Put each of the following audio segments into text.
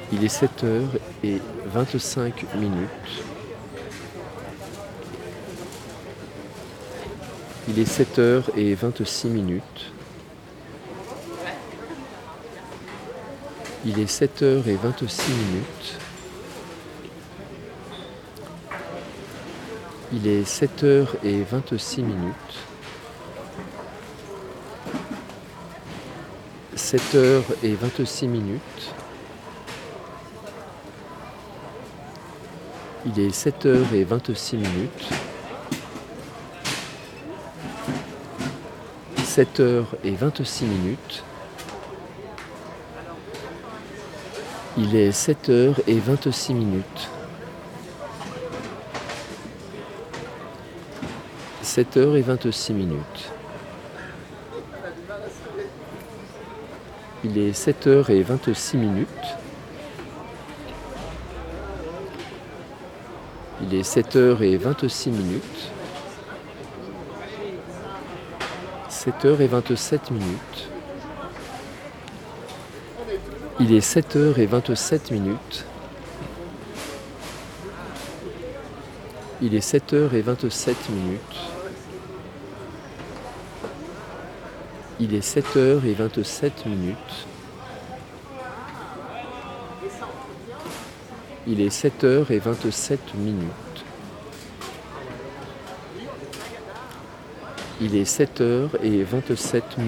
Il est 7h25. Il est 7h26. Il est 7h26. Il est 7h26. 7h26. Il est 7h26. 7h26. Il est 7h26. 7h26. Il est 7h26. Il est 7h26. 7h27. Il est 7h27. Il est 7h27. Il est 7h27. Il est 7h27. Il est 7h27.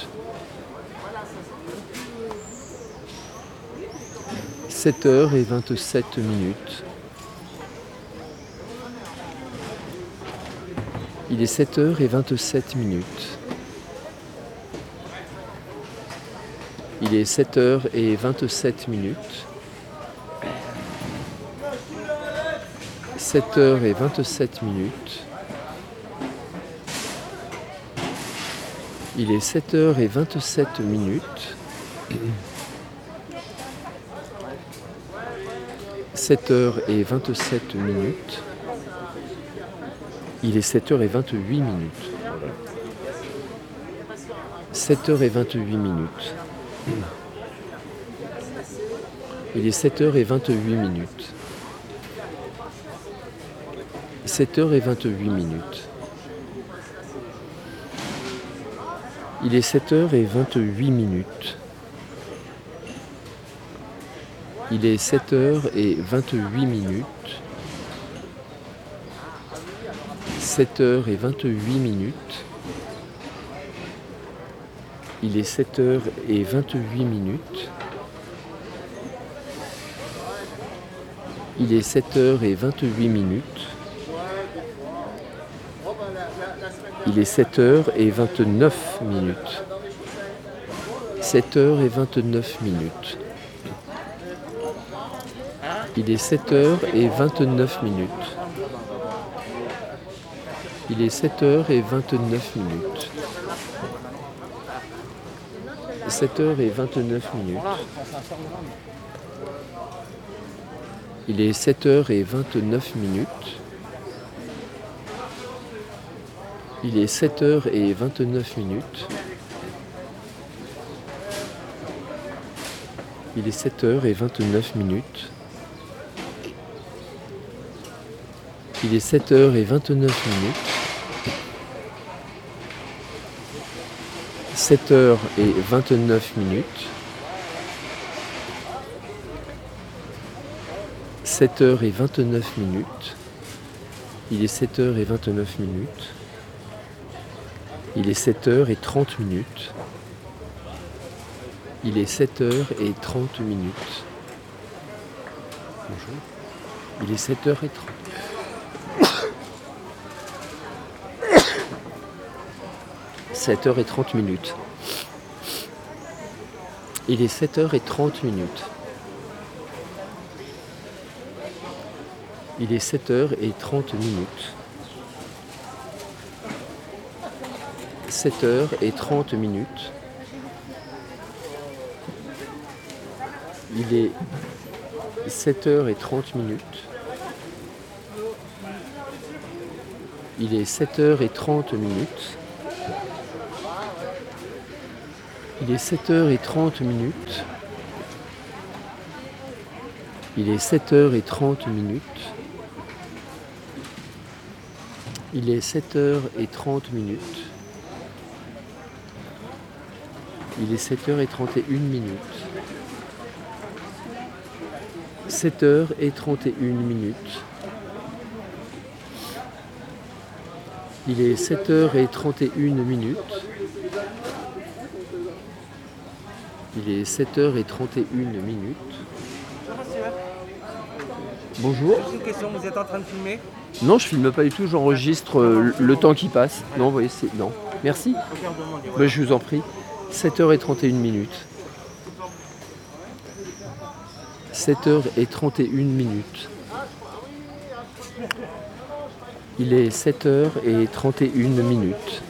Sept heures et 27 minutes. Il est 7h27. Il est 7h27. 7h27. Il est 7h27. Sept heures et 27 minutes. Il est 7h28. 7h28. Il est 7h28. 7h28. Il est 7h28. Il est 7h28. 7h28. Il est 7h28. Il est 7h28. Il est 7h29. 7h29. Il est 7h29. Il est 7h29. 7h29. Il est 7h29. Il est 7h29. Il est 7h29. Il est 7h29. 7h29. 7h29. Il est 7h29. Il est 7h30. Il est 7h30. Bonjour. Il est 7h30. 7h30. Il est 7h30. Il est 7h30. 7h30. Il est 7h30. Il est 7h30. Il est 7h30. Il est 7h30 minutes. Il est 7h30 minutes. Il est 7h31 minutes. 7h31 minutes. Il est 7h31 minutes. Il est 7h31 minutes. Bonjour. Juste une question, vous êtes en train de filmer? Non, je filme pas du tout, j'enregistre le temps qui passe. Non, vous voyez, c'est... Non. Merci. Je vous en prie. 7h31 minutes. 7h31 minutes. Il est 7h31 minutes.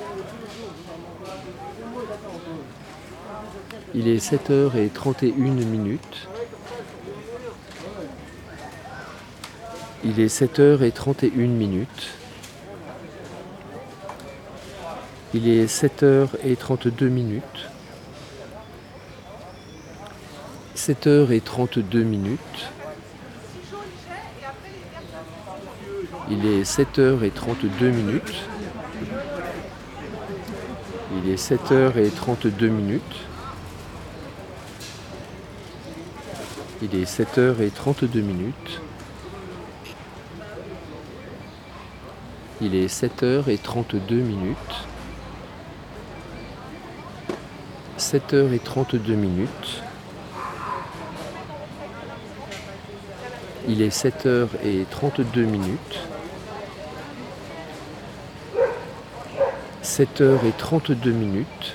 Il est 7h31 minutes. Il est 7h31 minutes. Il est 7h32 minutes. 7h32 minutes. Il est 7h32 minutes. Il est 7h32 minutes. Il est 7h32 minutes. Il est 7h32 minutes. 7h32 minutes. Il est 7h32 minutes. 7h32 minutes.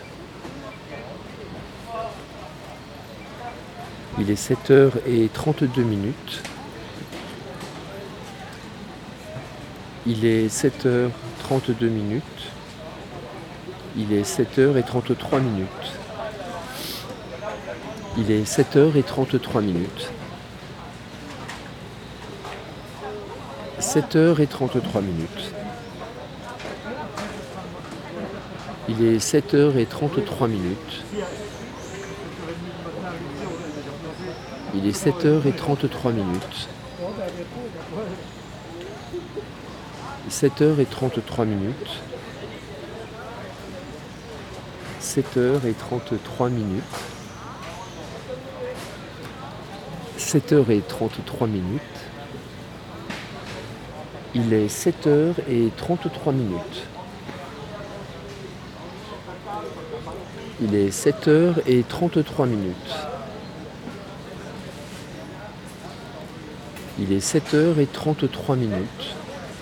Il est 7h32 minutes. Il est 7h32 minutes. Il est 7h33 minutes. Il est 7h33 minutes. 7h33 minutes. Il est 7h33 minutes. Il est 7h33 minutes. 7h33 minutes. 7h33 minutes. 7h33 minutes. Il est 7h33 minutes. Il est 7h33 minutes. Il est 7h33 minutes.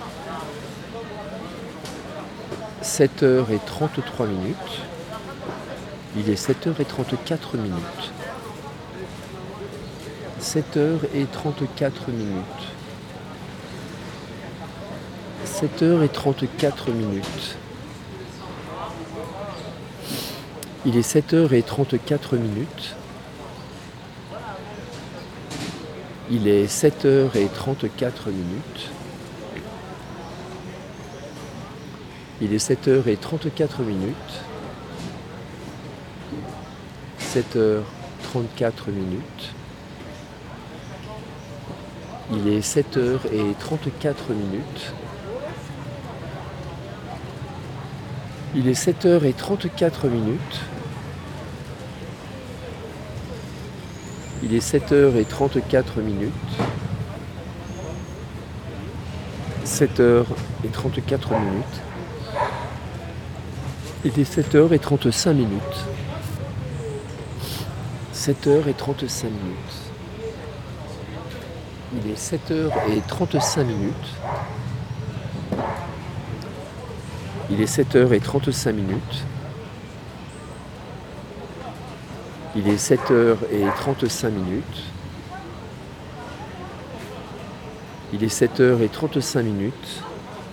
7h33 minutes. Il est 7h34 minutes. 7h34 minutes. 7h34 minutes. Il est 7h34 minutes. Il est 7h34 minutes. Il est 7h34 minutes. 7h34 minutes. Il est 7h34 minutes. Il est 7h34 minutes. Il est 7h34 minutes. 7h34 minutes. Il est 7h35 minutes. 7h35 minutes. Il est 7h35 minutes. Il est 7h35 minutes. Il est 7h35 minutes. Il est 7h35 minutes.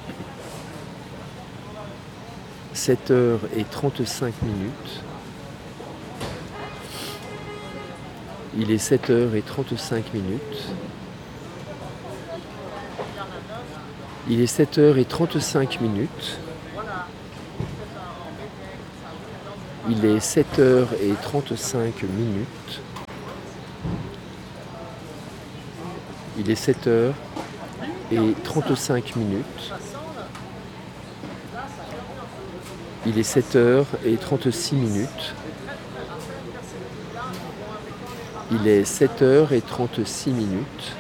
7h35 minutes. Il est 7h35 minutes. Il est 7h35 minutes. Il est 7h35 minutes. Il est 7h et 35 minutes. Il est 7h et 36 minutes. Il est 7h et 36 minutes.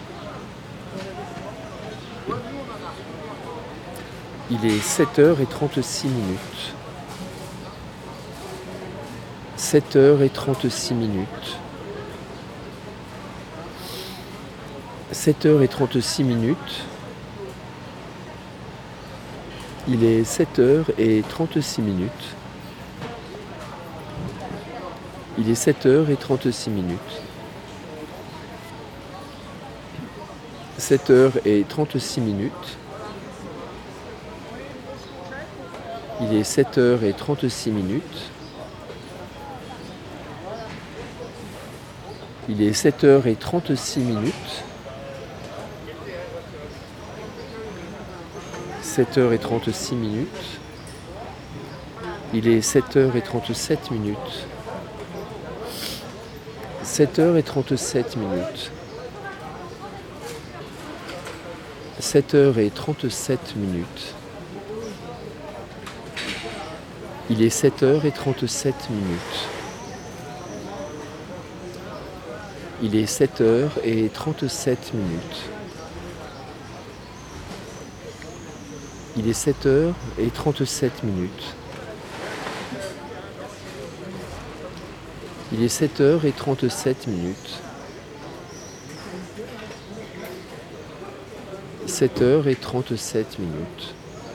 Il est 7h et 36 minutes. 7h et 36 minutes. 7h et 36 minutes. Il est 7h et 36 minutes. Il est 7h et 36 minutes. 7h et 36 minutes. Il est 7h et 36 minutes. Il est 7h et 36 minutes. 7h et 36 minutes. Il est 7h et 37 minutes. 7h et 37 minutes. 7h et 37 minutes. Il est 7h et 37 minutes. Il est 7h et 37 minutes. Il est 7h et 37 minutes. Il est 7h et 37 minutes. 7h et 37 minutes.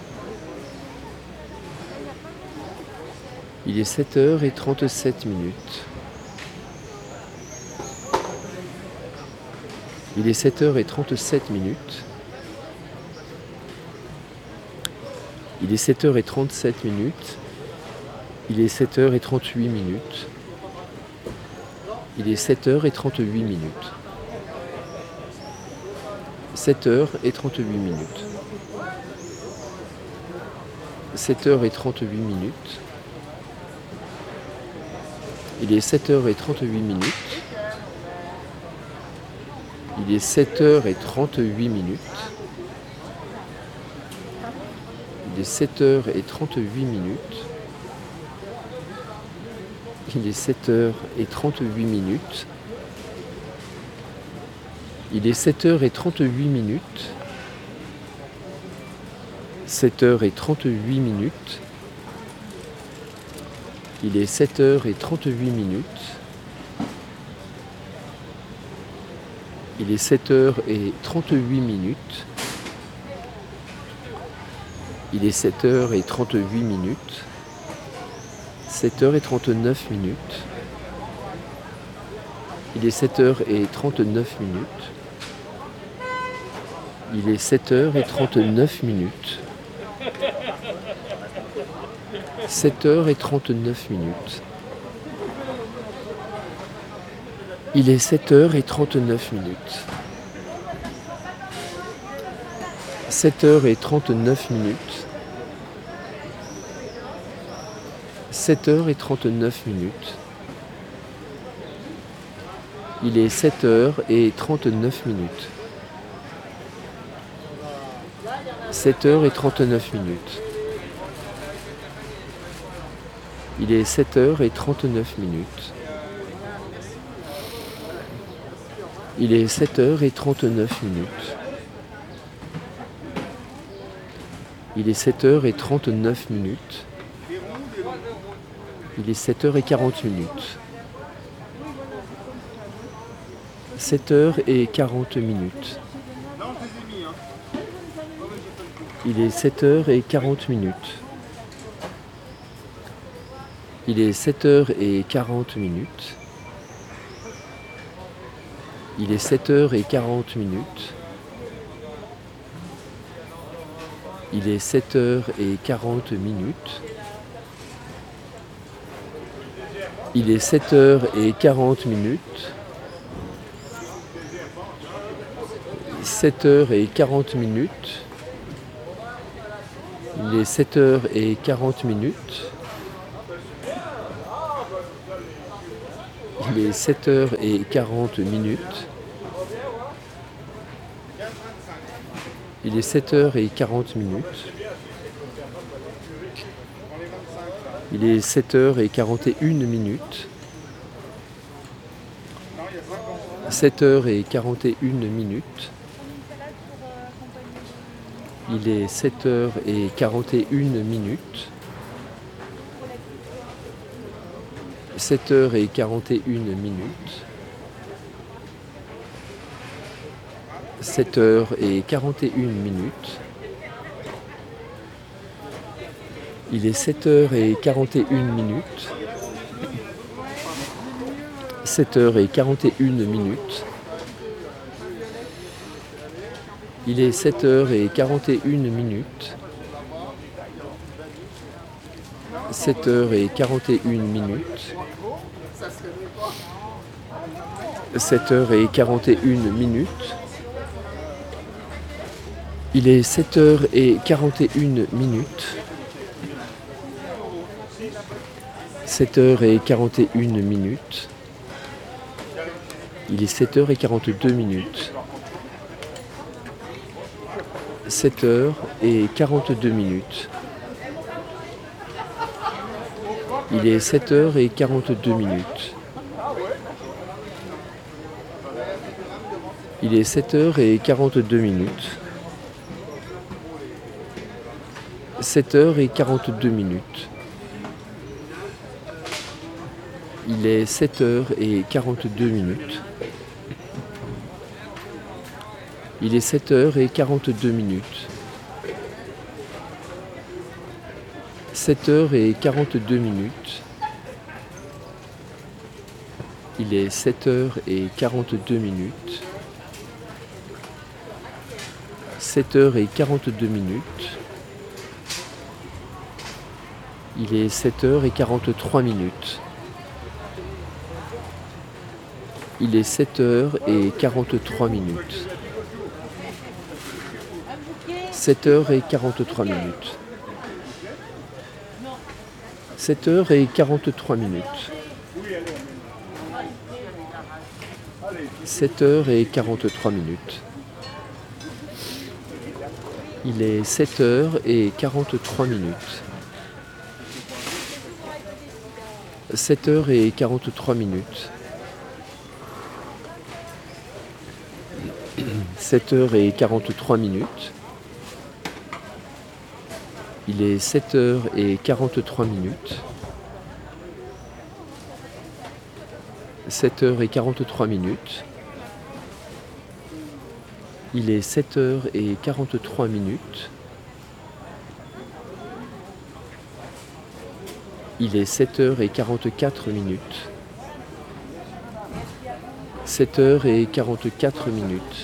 Il est 7h et 37 minutes. Il est 7h et 37 minutes. Il est 7h et 37 minutes. Il est 7h et 38 minutes. Il est 7h et 38 minutes. 7h et 38 minutes. 7h et 38 minutes. Il est 7h et 38 minutes. Il est 7h et 38 minutes. Il est 7h et 38 minutes. Il est 7h et 38 minutes. Il est 7h et 38 minutes. 7h et 38 minutes. Il est 7h et 38 minutes. Il est 7h et 38 minutes. Il est 7h et 38 minutes. 7h et 39 minutes. Il est 7h et 39 minutes. Il est 7h et 39 minutes. 7h et 39 minutes. Il est 7h et 39 minutes. 7h et 39 minutes. 7h et 39 minutes. Il est 7h et 39 minutes. 7h et 39 minutes. Il est 7h et 39 minutes. Il est 7h et 39 minutes. Il est 7h et 39 minutes. Il est 7h et 40 minutes. 7h et 40 minutes. Il est 7h et 40 minutes. Il est 7h et 40 minutes. Il est 7h et 40 minutes. Il est 7h et 40 minutes. Il est 7h et 40 minutes. 7h et 40 minutes. Il est 7h et 40 minutes. Il est 7h et 40 minutes. Il est 7h40 minutes. Il est 7h41 minutes. 7h41 minutes. Il est 7h41 minutes. 7h41 minutes. 7h41 minutes. Il est 7h41 minutes. 7h41 minutes. Il est 7h41 minutes. 7h41 minutes. 7h41 minutes. Il est 7h41 minutes. 7h41 minutes. Il est 7h42 minutes. 7h42 minutes. Il est 7h42 minutes. Il est 7h42 minutes. 7h42 minutes. Il est 7h42 minutes. Il est 7h42 minutes. 7h42 minutes. Il est 7h42 minutes. 7h42 minutes. Il est 7h43 minutes. Il est 7h43 minutes. 7h43 minutes. 7h43 minutes. 7h43 minutes. Il est 7h43 minutes. 7h43 minutes. 7h43 minutes. Il est 7h43 minutes. 7h43 minutes. Il est 7h43 minutes. Il est 7h44 minutes. 7h44 minutes.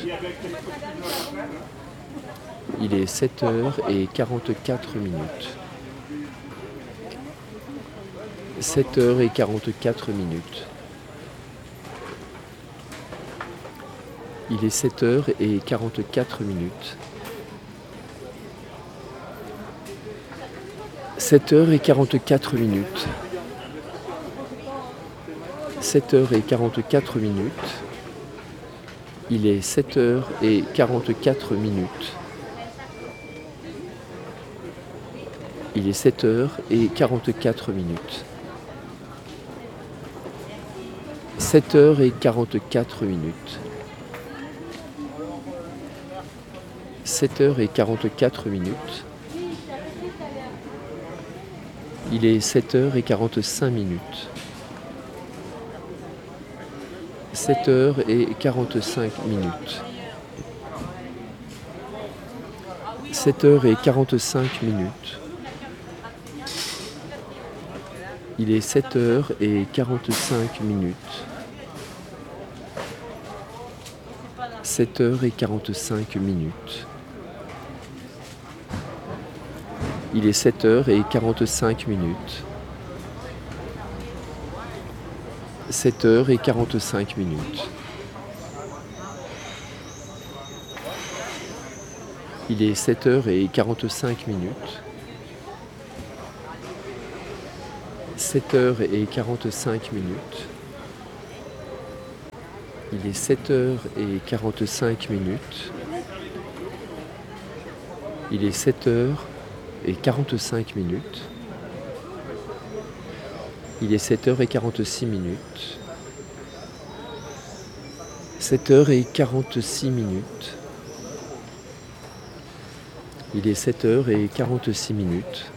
Il est 7h44 minutes. 7h44 minutes. Il est 7h44 minutes. 7h44 minutes. 7h44 minutes. Il est 7h44 minutes. Il est 7h44 minutes. 7h44 minutes. 7h44 minutes. Il est 7h45 minutes. 7h45 minutes. 7h45 minutes. Il est 7h45 minutes. 7h45 minutes. Il est 7h45 minutes. 7h45 minutes. Il est 7h45 minutes. 7h45 minutes. Il est 7h45 minutes. Il est 7h45 minutes. Il est 7h46 minutes. 7h46 minutes. Il est 7h46 minutes.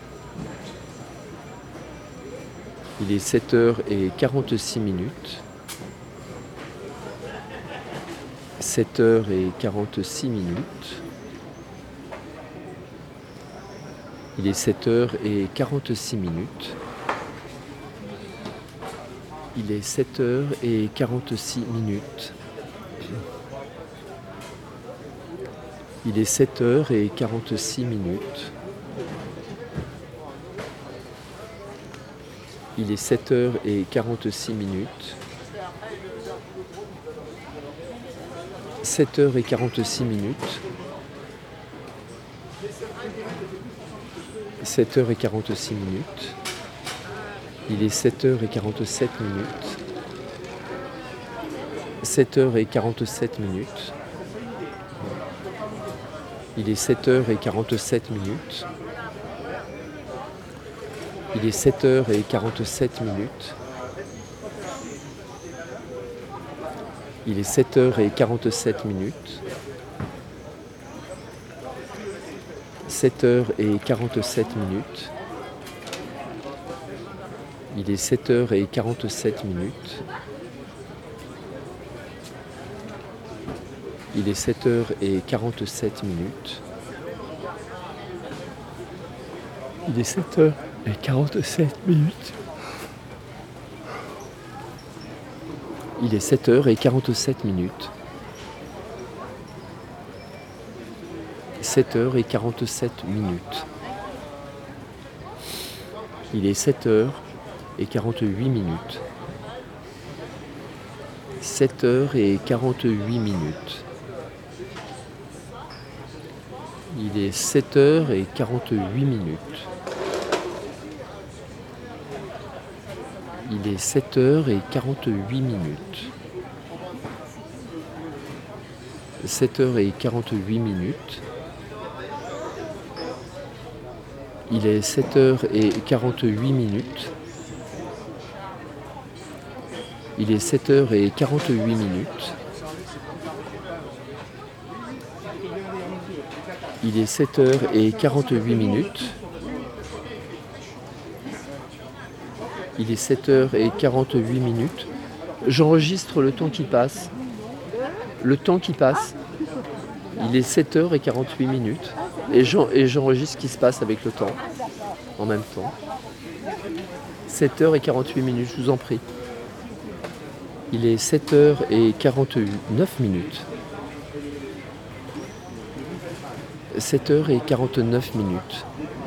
Il est 7h46 minutes. 7h46 minutes. Il est 7h46 minutes. Il est 7h46 minutes. Il est 7h46 minutes. Il est 7h46 minutes. 7h46 minutes. 7h46 minutes. Il est 7h47 minutes. 7h47 minutes. Il est 7h47 minutes. Il est 7h47 minutes. Il est 7h47 minutes. 7h47 minutes. Il est 7h47 minutes. Il est 7h47 minutes. Il est 7h47 minutes. Il est 7h47 minutes. 7h47 minutes. Il est 7h48 minutes. 7h48 minutes. Il est 7h48 minutes. Il est 7h48 minutes. 7h48 minutes. Il est 7h48 minutes. Il est 7h48 minutes. Il est 7h48 minutes. Il est 7h48 minutes. J'enregistre le temps qui passe. Le temps qui passe. Il est 7h48 minutes. Et j'enregistre ce qui se passe avec le temps. En même temps. 7h48 minutes, je vous en prie. Il est 7h49 minutes. 7h49 minutes.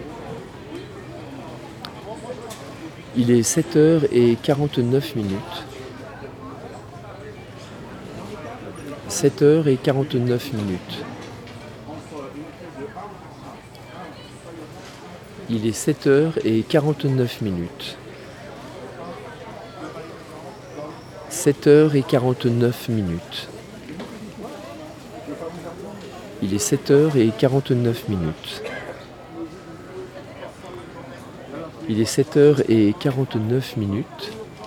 Il est 7h49 minutes. 7h49 minutes. Il est 7h49 minutes. 7h49 minutes. Il est 7h49 minutes. Il est 7h49 minutes.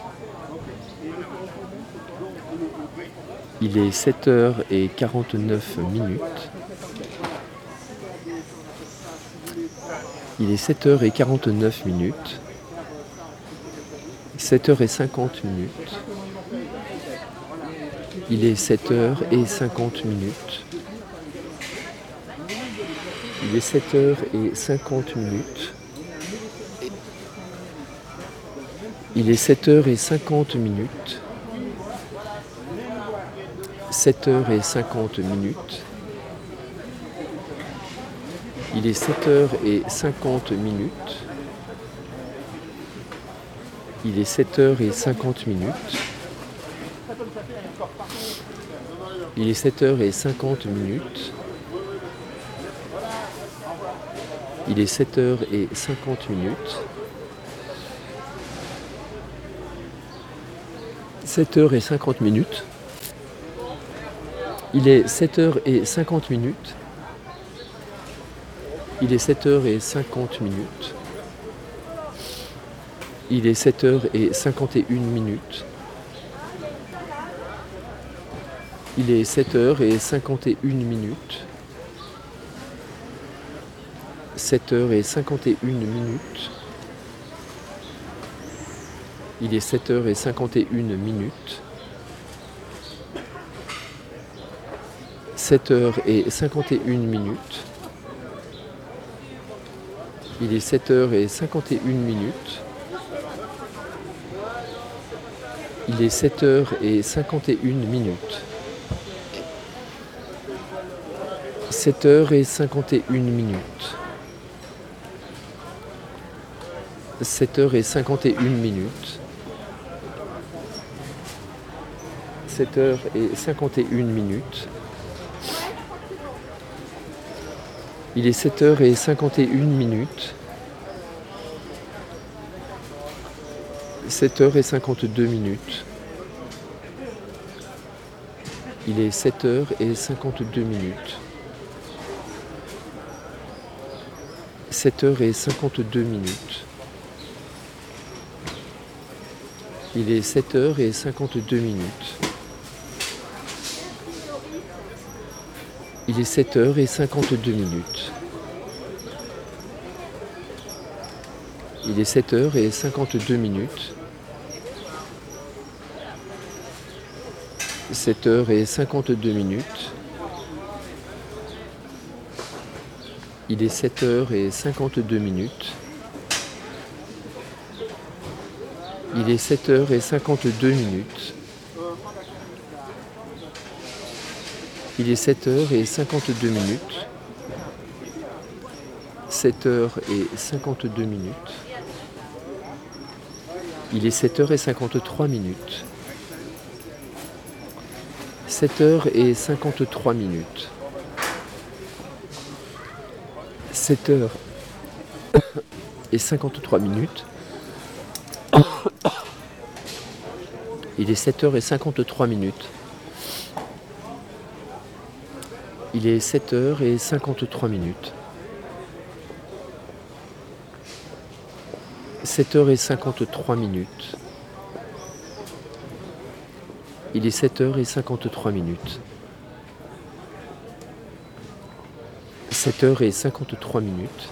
Il est 7h49 minutes. Il est 7h49 minutes. 7h50 minutes. Il est 7h50 minutes. Il est 7h50 minutes. Il est 7h50 minutes. 7h50 minutes. Il est 7h50 minutes. Il est 7h50 minutes. Il est 7h50 minutes. Il est 7h50 minutes. 7h50 minutes. Il est 7h50 minutes. Il est 7h50 minutes. Il est 7h51 minutes. Il est 7h51 minutes. 7h51 minutes. Il est 7h51 minutes. 7h51 minutes. Il est 7h51 minutes. Il est 7h51 minutes. 7h51 minutes. 7h51 minutes. 7h51 minutes. Il est 7h51 minutes. 7h52 minutes. Il est 7h52 minutes. 7h52 minutes. Il est 7h52 minutes. Il est 7h52 minutes. Il est 7h52 minutes. 7h52 minutes. Il est 7h52 minutes. Il est 7h52 minutes. Il est 7h52 minutes. 7h52 minutes. Il est 7h53 minutes. 7h53 minutes. 7h53 minutes. Il est 7h53 minutes. Il est 7h53 minutes. 7h53 minutes. Il est 7h53 minutes. 7h53 minutes.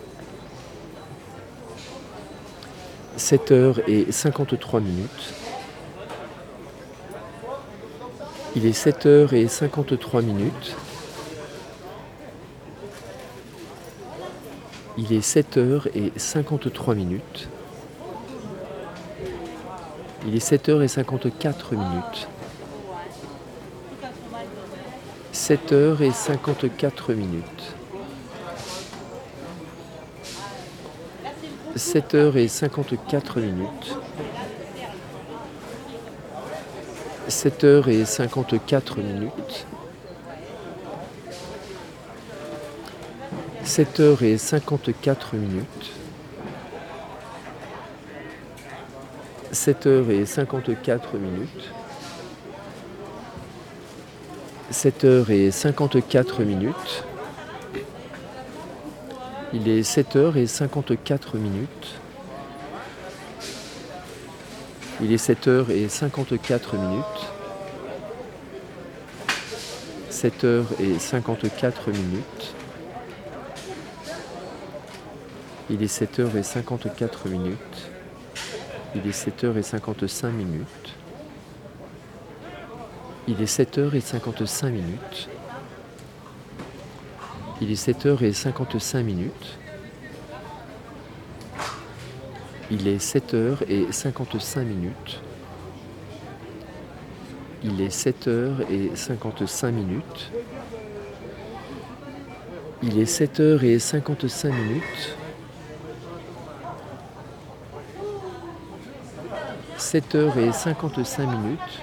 7h53 minutes. Il est 7h53 minutes. Il est 7h53 minutes. Il est 7h54 minutes. 7h54 minutes. 7h54 minutes. 7h54 minutes. 7h54 minutes. 7h54 minutes. 7h54 minutes. Il est 7h54 minutes. Il est 7h54 minutes. 7h54 minutes. Il est 7h54 minutes. Il est 7h55 minutes. Il est 7h55 minutes. Il est 7h55 minutes. Il est 7h55 minutes. Il est 7h55 minutes. Il est 7h55 minutes. 7h55 minutes.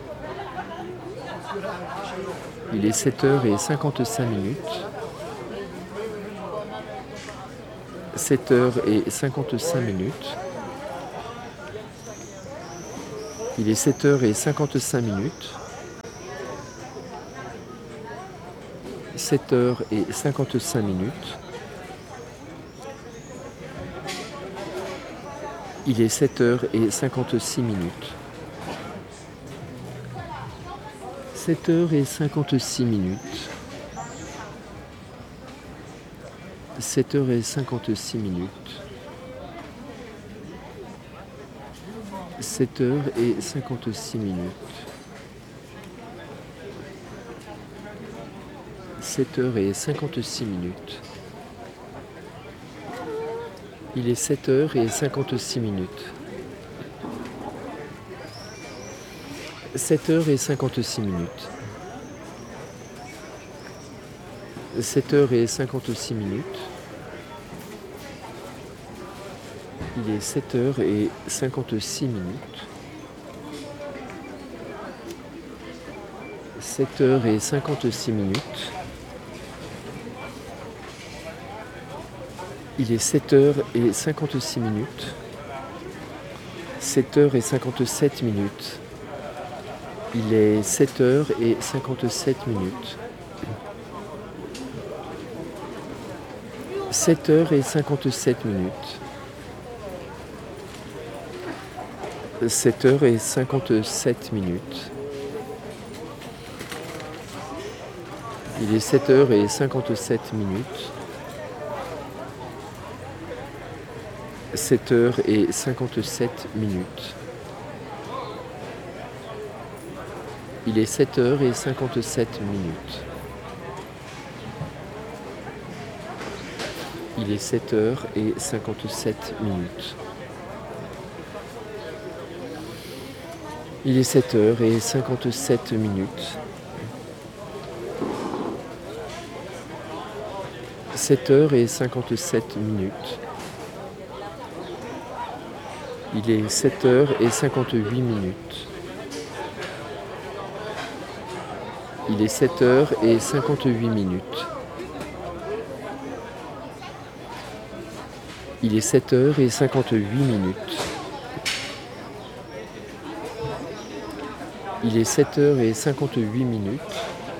Il est 7h55 minutes. 7h55 minutes. Il est 7h55 minutes. 7h55 minutes. Il est 7h56 minutes. 7h56 minutes. 7h56 minutes. 7h56 minutes. 7h56 minutes. Il est 7h56 minutes. 7h56 minutes. 7h56 minutes. Il est 7h56 minutes. 7h56 minutes. Il est 7h56 minutes. 7h57 minutes. Il est 7h57 minutes. 7h57 minutes. 7h57 minutes. Il est 7h57 minutes. 7h57 minutes. Il est 7h57 minutes. Il est 7h57 minutes. Il est 7h57 minutes. 7h57 minutes. Il est 7h58 minutes. Il est 7h58 minutes. Il est 7h58 minutes. Il est 7h58 minutes.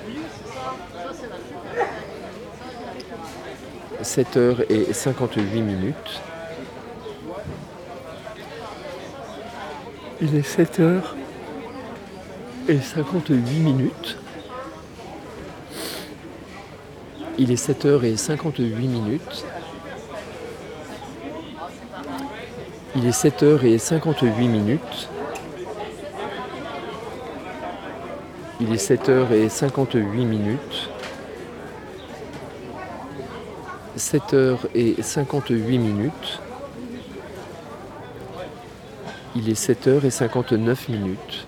7h58 minutes. Il est 7h58 minutes. Il est 7h58 minutes. Il est 7h58 minutes. Il est 7h58 minutes. 7h58 minutes. Il est 7h59 minutes.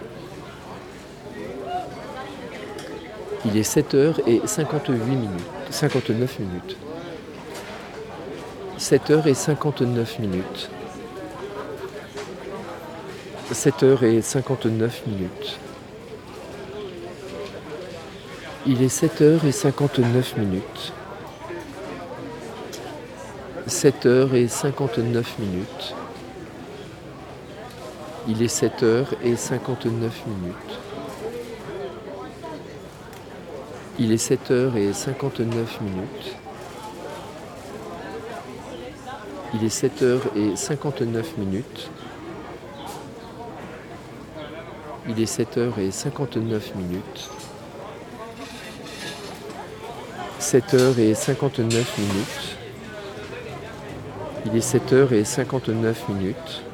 Il est 7h58 minutes. 59 minutes. 7h59 minutes. 7h59 minutes. Il est 7h59 minutes. 7h59 minutes. Il est 7h59 minutes. Il est 7h59 minutes. Il est 7h59 minutes. Il est 7h59 minutes. 7h59 minutes. Il est 7h59 minutes.